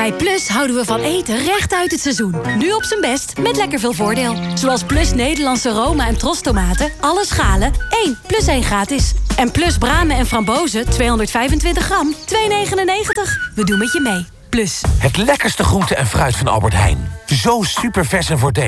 Bij Plus houden we van eten recht uit het seizoen. Nu op zijn best met lekker veel voordeel. Zoals Plus Nederlandse Roma en Trostomaten. Alle schalen 1 plus 1 gratis. En Plus bramen en frambozen 225 gram. 2,99. We doen met je mee. Plus. Het lekkerste groente en fruit van Albert Heijn. Zo super vers en voordelig.